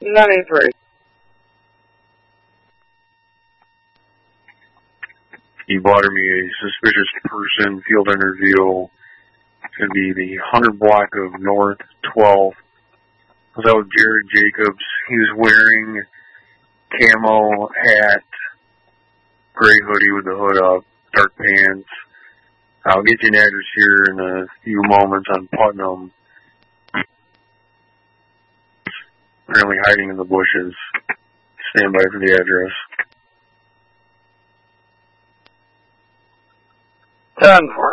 93. He bought me a suspicious person field interview. It's going to be the 100 block of North 12. I was out with Jared Jacobs. He was wearing camo hat, gray hoodie with the hood up, dark pants. I'll get you an address here in a few moments on Putnam. Apparently hiding in the bushes. Stand by for the address. 10-4.